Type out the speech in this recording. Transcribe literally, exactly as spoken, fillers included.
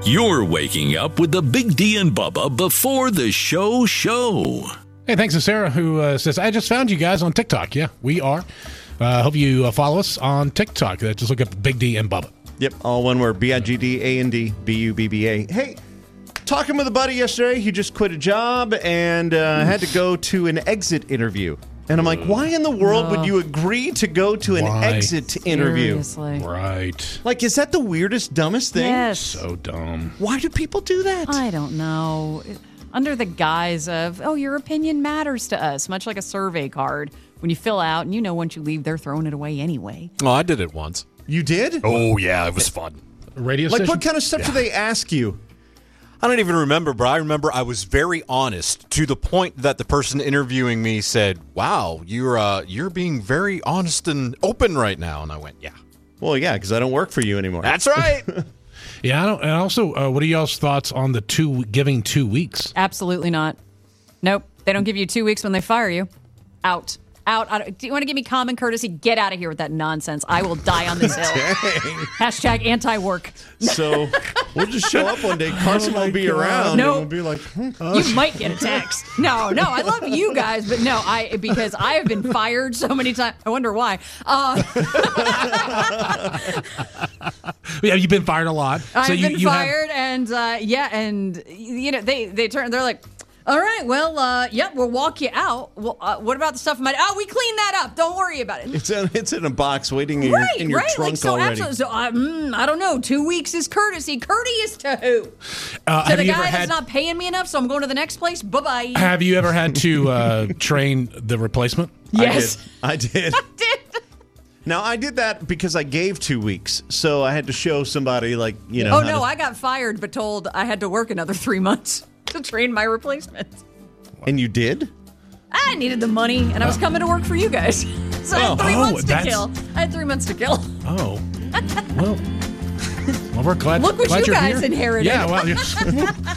You're waking up with the Big D and Bubba before the show show. Hey, thanks to Sarah who uh, says, I just found you guys on TikTok. Yeah, we are. I uh, hope you uh, follow us on TikTok. Uh, just look up Big D and Bubba. Yep, all one word, B I G D A N D B U B B A. Hey, talking with a buddy yesterday, he just quit a job and uh, had to go to an exit interview. And I'm like, why in the world would you agree to go to an Why? exit interview? Seriously. Right. Like, is that the weirdest, dumbest thing? Yes. So dumb. Why do people do that? I don't know. Under the guise of, oh, your opinion matters to us, much like a survey card. When you fill out, and you know once you leave, they're throwing it away anyway. Oh, I did it once. You did? Oh, yeah, it was fun. Radio Like, station? what kind of stuff do they ask you? I don't even remember, but I remember I was very honest to the point that the person interviewing me said, wow, you're uh, you're being very honest and open right now. And I went, yeah. Well, yeah, because I don't work for you anymore. That's right. Yeah, I don't, and also, uh, what are y'all's thoughts on the two giving two weeks? Absolutely not. Nope. They don't give you two weeks when they fire you. Out. Out. out. Do you want to give me common courtesy? Get out of here with that nonsense. I will die on this hill. Hashtag anti-work. So we'll just show up one day. Carson will be around. Nope. And we'll be like, hmm. You might get a text. No, no, I love you guys, but no, I because I have been fired so many times. I wonder why. Uh, Yeah, you've been fired a lot. I've so you, been you fired, and uh, yeah, and you know they they turn. They're like, all right, well, uh, yep, we'll walk you out. Well, uh, what about the stuff in my? Oh, we cleaned that up. Don't worry about it. It's in, it's in a box waiting in Right, your, in your right. trunk Like, so already. absolutely. So uh, mm, I don't know. Two weeks is courtesy. Courteous to who? Uh, to have the you guy ever that's had, not paying me enough, so I'm going to the next place. Bye bye. Have you ever had to uh, train the replacement? Yes, I did. I did. I did. Now, I did that because I gave two weeks. So I had to show somebody, like, you know. Oh how no, to- I got fired, but told I had to work another three months to train my replacement. And you did? I needed the money, and I was coming to work for you guys. So I had three Oh, months to that's- kill. I had three months to kill. Oh. Well, well we're glad. Look what glad you you're guys here. inherited. Yeah, well, you're-